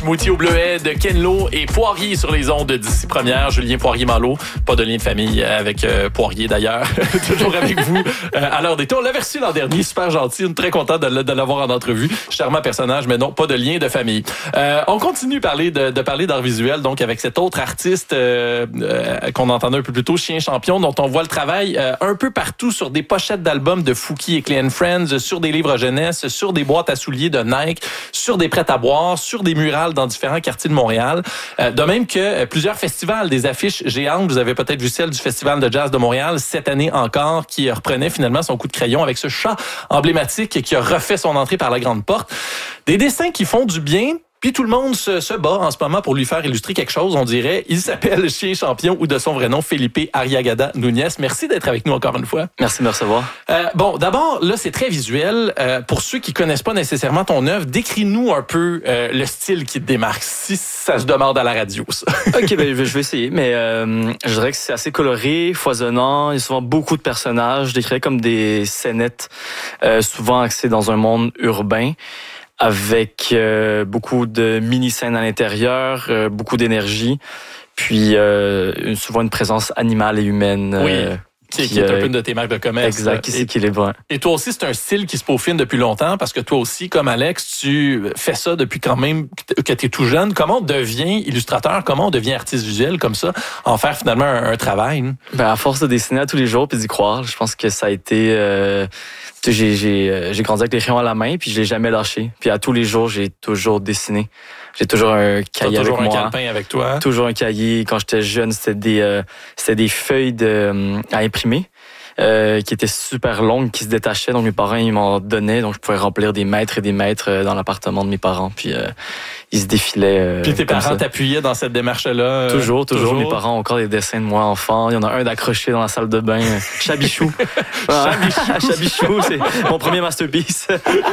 smoothie au bleuet de Ken Lo et Poirier sur les ondes d'ici première. Julien Poirier-Malo, pas de lien de famille avec Poirier d'ailleurs, toujours avec vous à l'heure d'été. On l'avait reçu l'an dernier, super gentil, très content de l'avoir en entrevue. Charmant personnage, mais non, pas de lien de famille. On continue de parler d'art visuel, donc avec cet autre artiste qu'on entendait un peu plus tôt, Chien Champion, dont on voit le travail un peu partout sur des pochettes d'albums de Fouki et Clean Friends, sur des livres jeunesse, sur des boîtes à souliers de Nike, sur des prêts à boire, sur des murales dans différents quartiers de Montréal. De même que plusieurs festivals, des affiches géantes. Vous avez peut-être vu celle du Festival de jazz de Montréal cette année encore, qui reprenait finalement son coup de crayon avec ce chat emblématique qui a refait son entrée par la grande porte. Des dessins qui font du bien. Puis tout le monde se bat en ce moment pour lui faire illustrer quelque chose, on dirait. Il s'appelle Chien Champion ou de son vrai nom, Felipe Arriagada Núñez. Merci d'être avec nous encore une fois. Merci de me recevoir. Bon, d'abord, là, c'est très visuel. Pour ceux qui connaissent pas nécessairement ton œuvre, décris-nous un peu le style qui te démarque, si ça se demande à la radio, ça. OK, ben, je vais essayer, mais je dirais que c'est assez coloré, foisonnant. Il y a souvent beaucoup de personnages, je décrirais comme des scénettes, souvent axées dans un monde urbain, avec beaucoup de mini-scènes à l'intérieur, beaucoup d'énergie, puis souvent une présence animale et humaine. Oui. Qui est un peu une de tes marques de commerce. Exact, qui s'équilibre. Et toi aussi, c'est un style qui se peaufine depuis longtemps, parce que toi aussi, comme Alex, tu fais ça depuis quand même que tu es tout jeune. Comment on devient illustrateur? Comment on devient artiste visuel comme ça? En faire finalement un travail? Ben, à force de dessiner à tous les jours puis d'y croire, je pense que ça a été... j'ai grandi avec les crayons à la main, puis je l'ai jamais lâché. Puis à tous les jours, j'ai toujours dessiné. J'ai toujours un cahier avec moi. Toujours un calepin avec toi. Toujours un cahier. Quand j'étais jeune, c'était des feuilles à imprimer qui étaient super longues, qui se détachaient. Donc mes parents, ils m'en donnaient. Donc je pouvais remplir des mètres et des mètres dans l'appartement de mes parents. Puis ils se défilaient. Puis tes parents t'appuyaient dans cette démarche-là? Toujours. Mes parents ont encore des dessins de moi enfant. Il y en a un d'accroché dans la salle de bain. Chabichou. Chabichou, c'est mon premier masterpiece.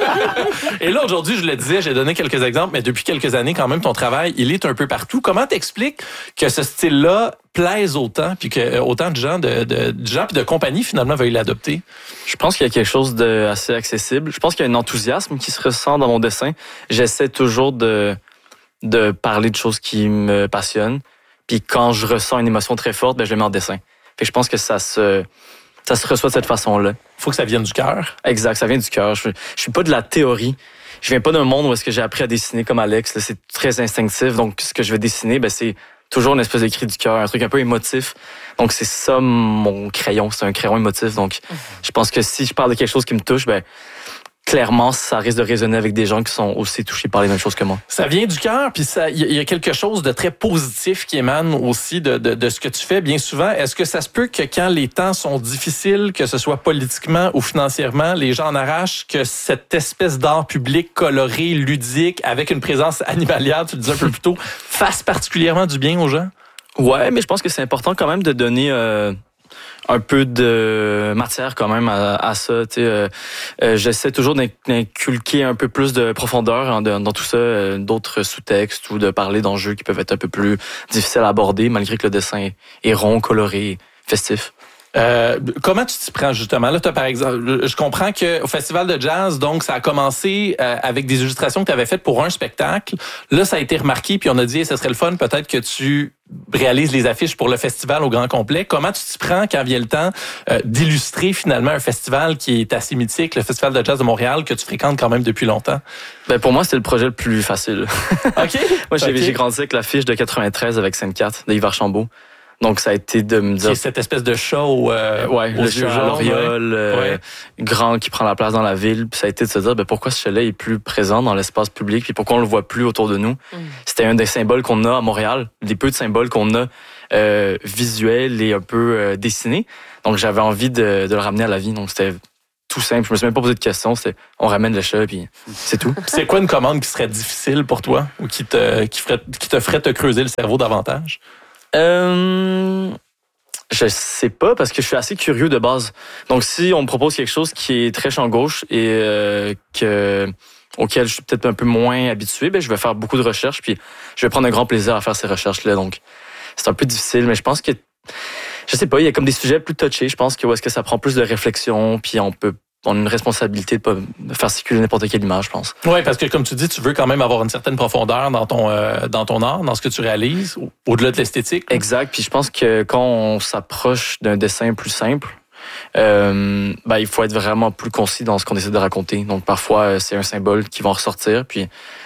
Et là, aujourd'hui, je le disais, j'ai donné quelques exemples, mais depuis quelques années, quand même, ton travail, il est un peu partout. Comment t'expliques que ce style-là plaise autant, puis que autant de gens puis de compagnies, finalement, veuillent l'adopter? Je pense qu'il y a quelque chose d'assez accessible. Je pense qu'il y a un enthousiasme qui se ressent dans mon dessin. J'essaie toujours de parler de choses qui me passionnent. Puis quand je ressens une émotion très forte, ben je le mets en dessin. Fait que je pense que ça se reçoit de cette façon-là. Faut que ça vienne du cœur. Exact, ça vient du cœur. Je suis pas de la théorie. Je viens pas d'un monde où est-ce que j'ai appris à dessiner comme Alex. Là, c'est très instinctif. Donc, ce que je vais dessiner, ben c'est toujours une espèce de cri du cœur, un truc un peu émotif. Donc, c'est ça mon crayon. C'est un crayon émotif. Donc, je pense que si je parle de quelque chose qui me touche, ben clairement, ça risque de résonner avec des gens qui sont aussi touchés par les mêmes choses que moi. Ça vient du cœur, puis il y a quelque chose de très positif qui émane aussi de ce que tu fais bien souvent. Est-ce que ça se peut que quand les temps sont difficiles, que ce soit politiquement ou financièrement, les gens en arrachent, que cette espèce d'art public coloré, ludique, avec une présence animalière, tu le disais un peu plus tôt, fasse particulièrement du bien aux gens? Ouais, mais je pense que c'est important quand même de donner... un peu de matière quand même à ça. J'essaie toujours d'inculquer un peu plus de profondeur dans tout ça, d'autres sous-textes ou de parler d'enjeux qui peuvent être un peu plus difficiles à aborder malgré que le dessin est rond, coloré, festif. Comment tu t'y prends justement? Là, par exemple, je comprends qu'au Festival de jazz, donc ça a commencé avec des illustrations que tu avais faites pour un spectacle. Là, ça a été remarqué, puis on a dit, ça serait le fun peut-être que tu réalises les affiches pour le festival au grand complet. Comment tu t'y prends quand vient le temps d'illustrer finalement un festival qui est assez mythique, le Festival de jazz de Montréal, que tu fréquentes quand même depuis longtemps? Ben pour moi, c'était le projet le plus facile. OK. Moi, j'ai grandi avec l'affiche de 93 avec Scène-4 de Yves Archambault. Donc, ça a été de me dire... C'est cette espèce de show le vieux à l'Oriole, grand qui prend la place dans la ville. Puis ça a été de se dire, pourquoi ce chalet est plus présent dans l'espace public, puis pourquoi on le voit plus autour de nous. C'était un des symboles qu'on a à Montréal, des peu de symboles qu'on a visuels et un peu dessinés. Donc, j'avais envie de le ramener à la vie. Donc, c'était tout simple. Je me suis même pas posé de questions. C'était, on ramène le chat, puis c'est tout. C'est quoi une commande qui serait difficile pour toi ou qui te ferait te creuser le cerveau davantage? Je sais pas, parce que je suis assez curieux de base. Donc, si on me propose quelque chose qui est très champ gauche et auquel je suis peut-être un peu moins habitué, ben je vais faire beaucoup de recherches, puis je vais prendre un grand plaisir à faire ces recherches-là. Donc, c'est un peu difficile, mais je pense que, je sais pas, il y a comme des sujets plus touchés. Je pense que où est-ce que ça prend plus de réflexion, puis on peut on a une responsabilité de pas faire circuler n'importe quelle image, je pense. Oui, parce que comme tu dis, tu veux quand même avoir une certaine profondeur dans ton art, dans ce que tu réalises, au-delà de l'esthétique. Là. Exact. Puis je pense que quand on s'approche d'un dessin plus simple, il faut être vraiment plus concis dans ce qu'on essaie de raconter. Donc parfois, c'est un symbole qui va ressortir, puis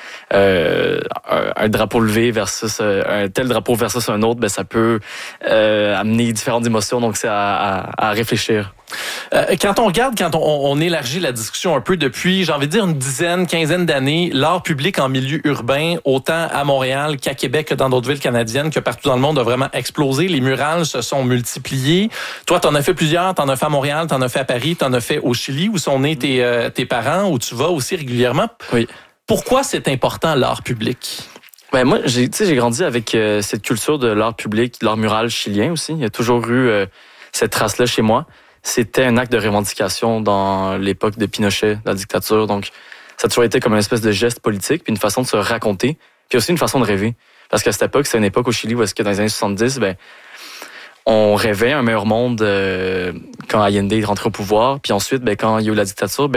un drapeau levé versus un tel drapeau versus un autre, ça peut amener différentes émotions. Donc c'est à réfléchir. Quand on regarde, quand on élargit la discussion un peu depuis, j'ai envie de dire une dizaine, quinzaine d'années, l'art public en milieu urbain, autant à Montréal qu'à Québec que dans d'autres villes canadiennes, que partout dans le monde, a vraiment explosé. Les murales se sont multipliées. Toi, t'en as fait plusieurs. T'en as fait à Montréal, t'en as fait à Paris, t'en as fait au Chili, où sont nés tes parents, où tu vas aussi régulièrement. Oui. Pourquoi c'est important, l'art public? Moi, j'ai grandi avec cette culture de l'art public, de l'art mural chilien aussi. Il y a toujours eu cette trace-là chez moi. C'était un acte de revendication dans l'époque de Pinochet, de la dictature. Donc, ça a toujours été comme une espèce de geste politique, puis une façon de se raconter, puis aussi une façon de rêver. Parce qu'à cette époque, c'est une époque au Chili où est-ce que dans les années 70, on rêvait un meilleur monde quand Allende est rentré au pouvoir. Puis ensuite, quand il y a eu la dictature,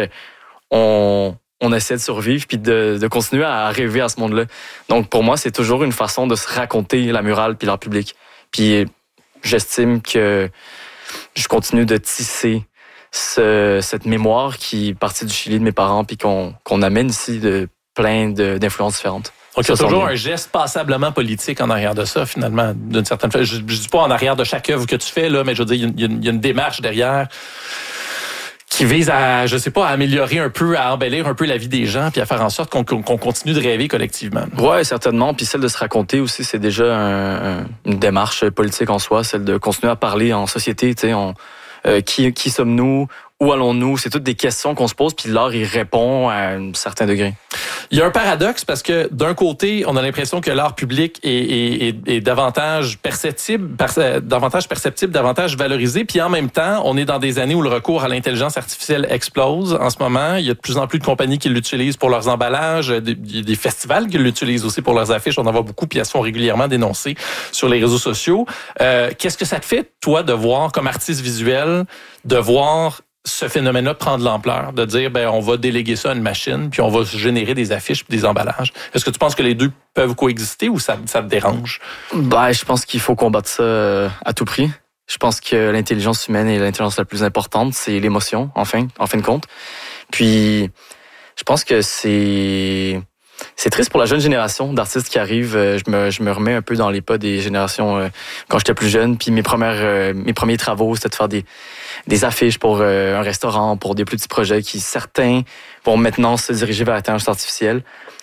on essaie de survivre puis de continuer à rêver à ce monde-là. Donc, pour moi, c'est toujours une façon de se raconter la murale puis l'art public. Puis, j'estime que je continue de tisser cette mémoire qui est partie du Chili de mes parents puis qu'on amène ici de plein d'influences différentes. Donc, il y a toujours un geste passablement politique en arrière de ça, finalement, d'une certaine façon. Je dis pas en arrière de chaque œuvre que tu fais, là, mais je veux dire, il y a une démarche derrière qui vise à, je sais pas, à améliorer un peu, à embellir un peu la vie des gens, puis à faire en sorte qu'on continue de rêver collectivement. Ouais, certainement. Puis celle de se raconter aussi, c'est déjà une démarche politique en soi, celle de continuer à parler en société. Tu sais, qui sommes-nous? Où allons-nous? C'est toutes des questions qu'on se pose, puis l'art y répond à un certain degré. Il y a un paradoxe parce que d'un côté, on a l'impression que l'art public est davantage perceptible, davantage valorisé, puis en même temps, on est dans des années où le recours à l'intelligence artificielle explose. En ce moment, il y a de plus en plus de compagnies qui l'utilisent pour leurs emballages, des festivals qui l'utilisent aussi pour leurs affiches. On en voit beaucoup, puis elles se font régulièrement dénoncer sur les réseaux sociaux. Qu'est-ce que ça te fait, toi, de voir, comme artiste visuel, de voir ce phénomène-là prendre de l'ampleur, de dire, on va déléguer ça à une machine, puis on va générer des affiches puis des emballages. Est-ce que tu penses que les deux peuvent coexister ou ça te dérange? Je pense qu'il faut combattre ça à tout prix. Je pense que l'intelligence humaine est l'intelligence la plus importante, c'est l'émotion, en fin de compte. Puis, je pense que c'est triste pour la jeune génération d'artistes qui arrivent. Je me remets un peu dans les pas des générations quand j'étais plus jeune. Puis mes premiers travaux, c'était de faire des affiches pour un restaurant, pour des plus petits projets qui, certains, vont maintenant se diriger vers l'intelligence artificielle.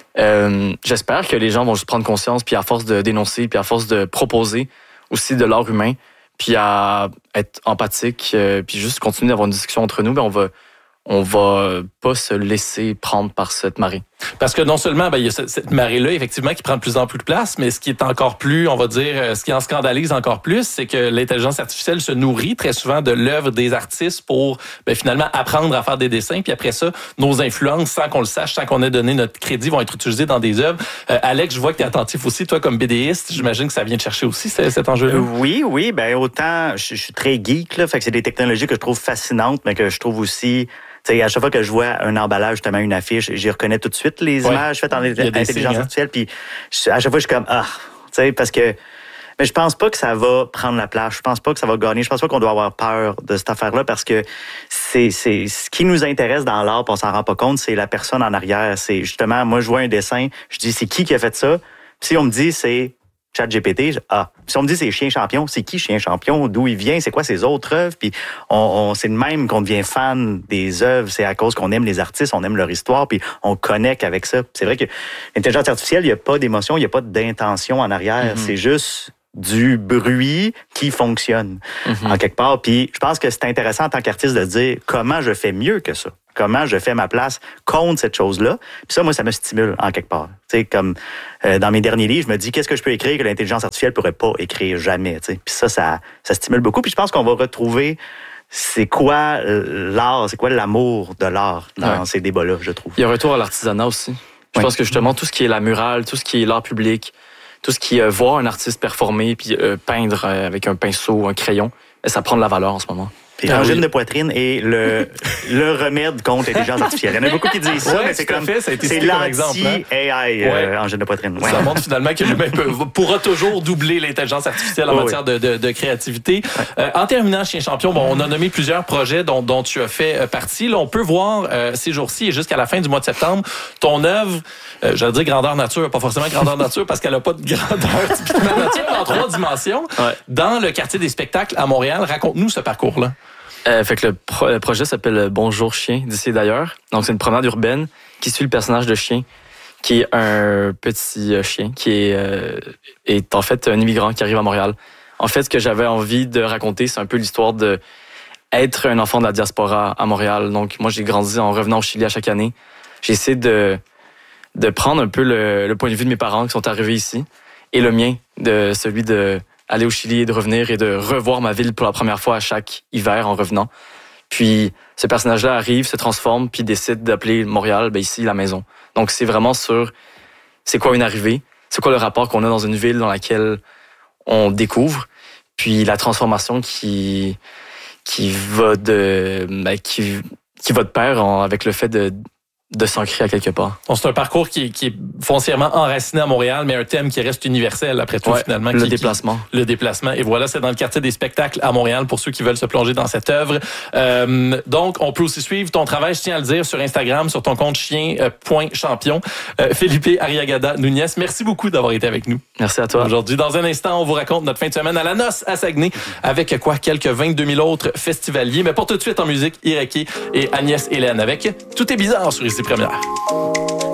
J'espère que les gens vont juste prendre conscience, puis à force de dénoncer, puis à force de proposer aussi de l'art humain, puis à être empathique, puis juste continuer d'avoir une discussion entre nous, on va pas se laisser prendre par cette marée. Parce que non seulement il y a cette marée-là, effectivement, qui prend de plus en plus de place, mais ce qui est encore plus, on va dire, ce qui en scandalise encore plus, c'est que l'intelligence artificielle se nourrit très souvent de l'œuvre des artistes pour finalement apprendre à faire des dessins. Puis après ça, nos influences, sans qu'on le sache, sans qu'on ait donné notre crédit, vont être utilisées dans des œuvres. Alex, je vois que tu es attentif aussi, toi, comme BDiste. J'imagine que ça vient te chercher aussi, cet enjeu-là. Oui. Autant, je suis très geek, là, fait que c'est des technologies que je trouve fascinantes, mais que je trouve aussi... T'sais, à chaque fois que je vois un emballage, justement une affiche, j'y reconnais tout de suite les images faites en intelligence artificielle. Puis à chaque fois, je suis comme parce que. Mais je pense pas que ça va prendre la place. Je pense pas que ça va gagner. Je pense pas qu'on doit avoir peur de cette affaire-là parce que c'est ce qui nous intéresse dans l'art, puis on s'en rend pas compte, c'est la personne en arrière. C'est justement, moi, je vois un dessin, je dis c'est qui a fait ça. Puis si on me dit c'est ChatGPT, si on me dit c'est Chien Champion, c'est qui Chien Champion? D'où il vient? C'est quoi ses autres œuvres? Puis c'est de même qu'on devient fan des œuvres. C'est à cause qu'on aime les artistes, on aime leur histoire, puis on connecte avec ça. C'est vrai que l'intelligence artificielle, il n'y a pas d'émotion, il n'y a pas d'intention en arrière. C'est juste du bruit qui fonctionne en quelque part. Puis je pense que c'est intéressant en tant qu'artiste de dire comment je fais mieux que ça. Comment je fais ma place contre cette chose-là. Puis ça, moi, ça me stimule en quelque part. Tu sais, comme dans mes derniers livres, je me dis qu'est-ce que je peux écrire que l'intelligence artificielle pourrait pas écrire jamais. Tu sais. Puis ça stimule beaucoup. Puis je pense qu'on va retrouver c'est quoi l'art, c'est quoi l'amour de l'art dans ces débats-là, je trouve. Il y a un retour à l'artisanat aussi. Je pense que justement, tout ce qui est la murale, tout ce qui est l'art public, tout ce qui est voir un artiste performer puis peindre avec un pinceau, un crayon, ça prend de la valeur en ce moment. Puis angine de poitrine est le remède contre l'intelligence artificielle. Il y en a beaucoup qui disent ça, mais c'est comme c'est l'anti-AI, angine de poitrine. Ça montre finalement que l'humain pourra toujours doubler l'intelligence artificielle en matière de créativité. En terminant, Chien Champion, on a nommé plusieurs projets dont tu as fait partie. Là, on peut voir ces jours-ci et jusqu'à la fin du mois de septembre ton œuvre, j'allais dire grandeur nature, pas forcément grandeur nature parce qu'elle n'a pas de grandeur typiquement nature, en 3 dimensions, dans le quartier des spectacles à Montréal. Raconte-nous ce parcours-là. Fait que le projet s'appelle Bonjour Chien d'ici et d'ailleurs. Donc c'est une promenade urbaine qui suit le personnage de Chien, qui est un petit chien qui est en fait un immigrant qui arrive à Montréal. En fait, ce que j'avais envie de raconter, c'est un peu l'histoire de être un enfant de la diaspora à Montréal. Donc moi j'ai grandi en revenant au Chili à chaque année. J'ai essayé de prendre un peu le point de vue de mes parents qui sont arrivés ici et le mien, de celui de aller au Chili et de revenir et de revoir ma ville pour la première fois à chaque hiver en revenant. Puis ce personnage-là arrive, se transforme, puis décide d'appeler Montréal, ici, la maison. Donc c'est vraiment sur c'est quoi une arrivée, c'est quoi le rapport qu'on a dans une ville dans laquelle on découvre, puis la transformation qui va de pair avec le fait de s'ancrer à quelque part. Donc, c'est un parcours qui est foncièrement enraciné à Montréal, mais un thème qui reste universel après tout, finalement. Le déplacement. Le déplacement. Et voilà, c'est dans le quartier des spectacles à Montréal pour ceux qui veulent se plonger dans cette œuvre. Donc, on peut aussi suivre ton travail, je tiens à le dire, sur Instagram, sur ton compte chien.champion. Felipe Arriagada-Núñez, merci beaucoup d'avoir été avec nous. Merci à toi. Aujourd'hui, dans un instant, on vous raconte notre fin de semaine à la noce à Saguenay avec quelques 22 000 autres festivaliers. Mais pour tout de suite en musique, Ireki et Agnès Hélène avec Tout est bizarre sur Ici Première.